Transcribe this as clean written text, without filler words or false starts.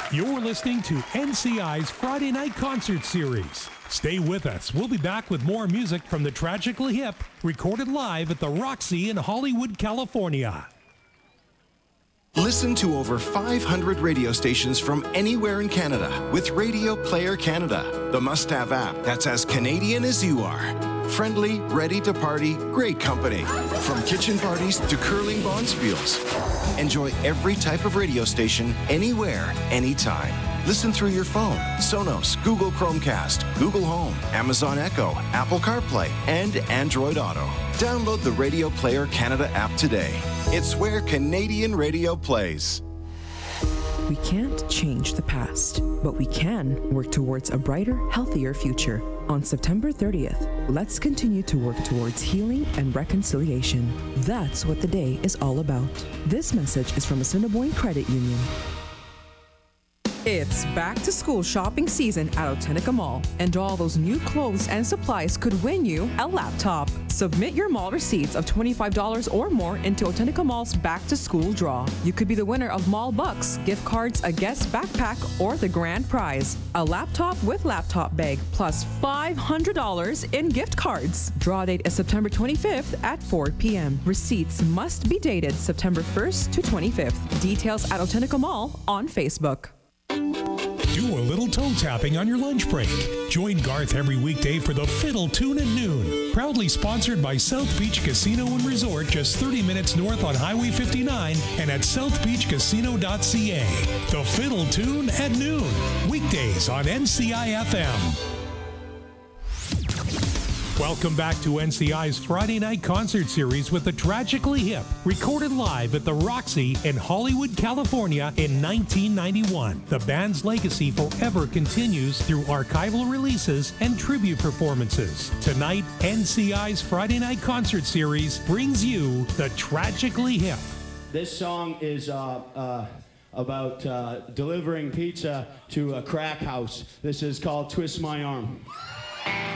You're listening to NCI's Friday Night Concert Series. Stay with us. We'll be back with more music from the Tragically Hip, recorded live at the Roxy in Hollywood, California. Listen to over 500 radio stations from anywhere in Canada with Radio Player Canada, the must-have app that's as Canadian as you are. Friendly, ready to party, great company. From kitchen parties to curling bonspiels. Enjoy every type of radio station, anywhere, anytime. Listen through your phone, Sonos, Google Chromecast, Google Home, Amazon Echo, Apple CarPlay, and Android Auto. Download the Radio Player Canada app today. It's where Canadian radio plays. We can't change the past, but we can work towards a brighter, healthier future. On September 30th, let's continue to work towards healing and reconciliation. That's what the day is all about. This message is from Assiniboine Credit Union. It's back to school shopping season at Otenica Mall, and all those new clothes and supplies could win you a laptop. Submit your mall receipts of $25 or more into Otenica Mall's back to school draw. You could be the winner of Mall Bucks, gift cards, a guest backpack, or the grand prize, a laptop with laptop bag, plus $500 in gift cards. Draw date is September 25th at 4 p.m. Receipts must be dated September 1st to 25th. Details at Otenica Mall on Facebook. Do a little toe tapping on your lunch break. Join Garth every weekday for the Fiddle Tune at noon. Proudly sponsored by South Beach Casino and Resort, just 30 minutes north on Highway 59 and at southbeachcasino.ca. The Fiddle Tune at noon. Weekdays on NCI FM. Welcome back to NCI's Friday Night Concert Series with the Tragically Hip, recorded live at the Roxy in Hollywood, California in 1991. The band's legacy forever continues through archival releases and tribute performances. Tonight, NCI's Friday Night Concert Series brings you the Tragically Hip. This song is about delivering pizza to a crack house. This is called Twist My Arm.